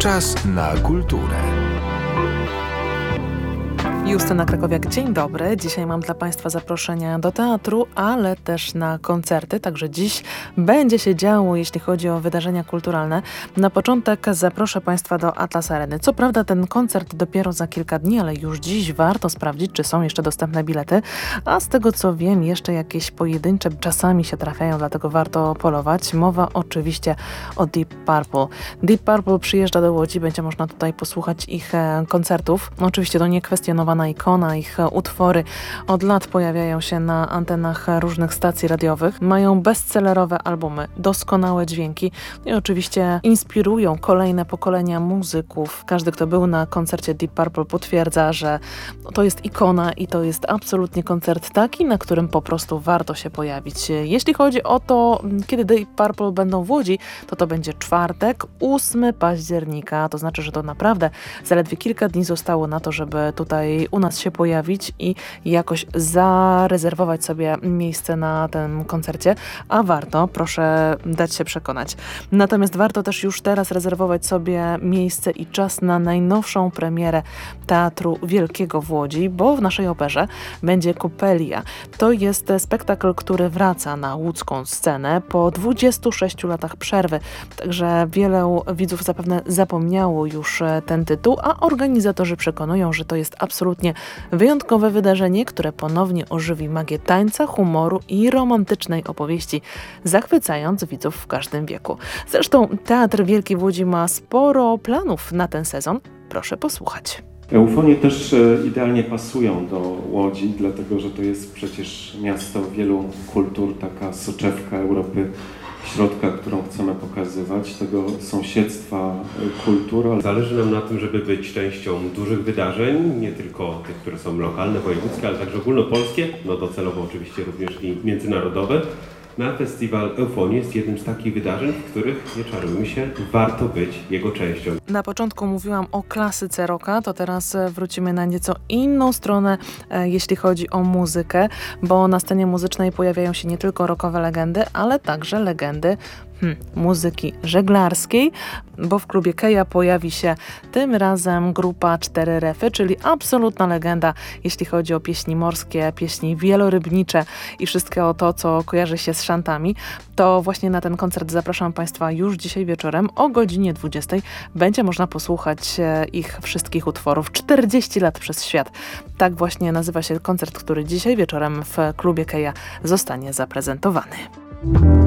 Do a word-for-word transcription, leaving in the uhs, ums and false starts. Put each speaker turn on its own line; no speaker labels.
Czas na kulturę.
Justyna Krakowiak, dzień dobry. Dzisiaj mam dla Państwa zaproszenia do teatru, ale też na koncerty, także dziś będzie się działo, jeśli chodzi o wydarzenia kulturalne. Na początek zaproszę Państwa do Atlas Areny. Co prawda ten koncert dopiero za kilka dni, ale już dziś warto sprawdzić, czy są jeszcze dostępne bilety, a z tego co wiem, jeszcze jakieś pojedyncze czasami się trafiają, dlatego warto polować. Mowa oczywiście o Deep Purple. Deep Purple przyjeżdża do Łodzi, będzie można tutaj posłuchać ich e, koncertów. Oczywiście to niekwestionowana ikona, ich utwory od lat pojawiają się na antenach różnych stacji radiowych. Mają bestsellerowe albumy, doskonałe dźwięki i oczywiście inspirują kolejne pokolenia muzyków. Każdy, kto był na koncercie Deep Purple, potwierdza, że to jest ikona i to jest absolutnie koncert taki, na którym po prostu warto się pojawić. Jeśli chodzi o to, kiedy Deep Purple będą w Łodzi, to to będzie czwartek, ósmego października. To znaczy, że to naprawdę zaledwie kilka dni zostało na to, żeby tutaj u nas się pojawić i jakoś zarezerwować sobie miejsce na tym koncercie, a warto, proszę dać się przekonać. Natomiast warto też już teraz rezerwować sobie miejsce i czas na najnowszą premierę Teatru Wielkiego w Łodzi, bo w naszej operze będzie Coppelia. To jest spektakl, który wraca na łódzką scenę po dwudziestu sześciu latach przerwy, także wiele widzów zapewne zapomniało już ten tytuł, a organizatorzy przekonują, że to jest absolutnie wyjątkowe wydarzenie, które ponownie ożywi magię tańca, humoru i romantycznej opowieści, zachwycając widzów w każdym wieku. Zresztą Teatr Wielki w Łodzi ma sporo planów na ten sezon. Proszę posłuchać.
Eufonie też idealnie pasują do Łodzi, dlatego że to jest przecież miasto wielu kultur, taka soczewka Europy Środka, którą chcemy pokazywać, tego sąsiedztwa kultur.
Zależy nam na tym, żeby być częścią dużych wydarzeń, nie tylko tych, które są lokalne, wojewódzkie, ale także ogólnopolskie, no docelowo oczywiście również i międzynarodowe. Na festiwal Eufonii jest jednym z takich wydarzeń, w których, nie czarujmy się, warto być jego częścią.
Na początku mówiłam o klasyce rocka, to teraz wrócimy na nieco inną stronę, e, jeśli chodzi o muzykę, bo na scenie muzycznej pojawiają się nie tylko rockowe legendy, ale także legendy Hmm, muzyki żeglarskiej, bo w klubie Keja pojawi się tym razem grupa Cztery Refy, czyli absolutna legenda, jeśli chodzi o pieśni morskie, pieśni wielorybnicze i wszystko to, co kojarzy się z szantami. To właśnie na ten koncert zapraszam Państwa już dzisiaj wieczorem o godzinie dwudziestej. Będzie można posłuchać ich wszystkich utworów. czterdzieści lat przez świat. Tak właśnie nazywa się koncert, który dzisiaj wieczorem w klubie Keja zostanie zaprezentowany.